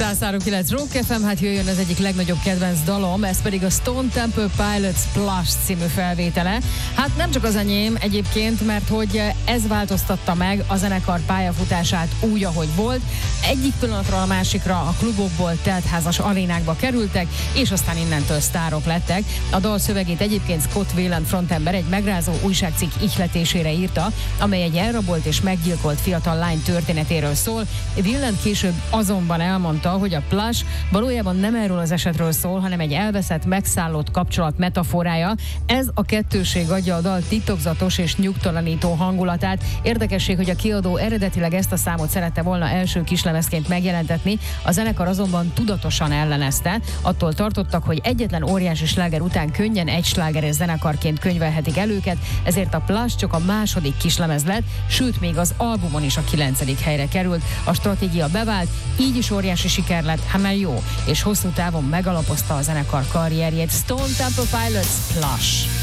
103.9 Rock FM, hát jöjjön az egyik legnagyobb kedvenc dalom, ez pedig a Stone Temple Pilots Plush című felvétele. Hát nem csak az enyém egyébként, mert hogy ez változtatta meg a zenekar pályafutását úgy, ahogy volt. Egyik pillanatról a másikra a klubokból teltházas arénákba kerültek, és aztán innentől sztárok lettek. A dal szövegét egyébként Scott Weiland frontember egy megrázó újságcikk ihletésére írta, amely egy elrabolt és meggyilkolt fiatal lány történetéről szól. Weiland később azonban elmondta, hogy a Plush valójában nem erről az esetről szól, hanem egy elveszett, megszállott kapcsolat metaforája. Ez a kettőség adja a dal titokzatos és nyugtalanító hangulatát. Érdekesség, hogy a kiadó eredetileg ezt a számot szerette volna első kislemezként megjelentetni, a zenekar azonban tudatosan ellenezte. Attól tartottak, hogy egyetlen óriási sláger után könnyen egy slágeres zenekarként könyvelhetik el őket, ezért a Plush csak a második kislemez lett, sőt még az albumon is a 9. helyre került. A stratégia bevált, így is óriási siker lett, hát már jó, és hosszú távon megalapozta a zenekar karrierjét. Stone Temple Pilots Plush.